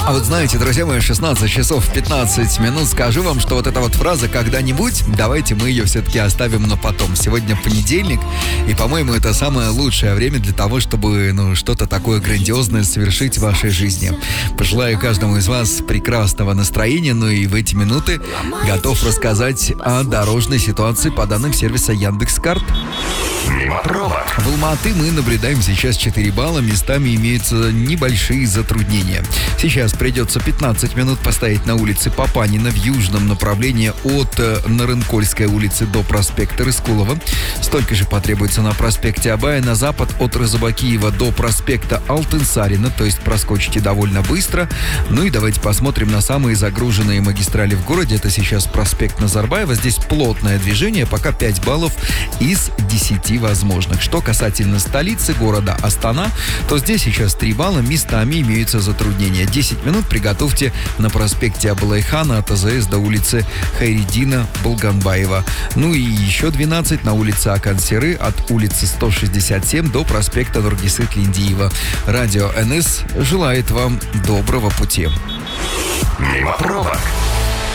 А вот знаете, друзья мои, 16 часов 15 минут. Скажу вам, что вот эта вот фраза «когда-нибудь», давайте мы ее все-таки оставим на потом. Сегодня понедельник, и, по-моему, это самое лучшее время для того, чтобы, что-то такое грандиозное совершить в вашей жизни. Пожелаю каждому из вас прекрасного настроения, и в эти минуты готов рассказать о дорожной ситуации по данным сервиса Яндекс.Карт. Мимо пробок. В Алма-Аты мы наблюдаем сейчас 4 балла, местами имеются небольшие затруднения. Сейчас придется 15 минут постоять на улице Папанина в южном направлении от Нарынкольской улицы до проспекта Рыскулова. Столько же потребуется на проспекте Абая на запад от Розыбакиева до проспекта Алтынсарина, то есть проскочите довольно быстро. И давайте посмотрим на самые загруженные магистрали в городе. Это сейчас проспект Назарбаева. Здесь плотное движение, пока 5 баллов из 10 возможных. Что касательно столицы города Астана, то здесь сейчас 3 балла, местами имеются затруднения. 10 минут приготовьте на проспекте Абылайхана от АЗС до улицы Хайреддина Булганбаева. И еще 12 на улице Акан-Серы от улицы 167 до проспекта Нургисы-Тлиндиева. Радио НС желает вам доброго пути. Мимо пробок.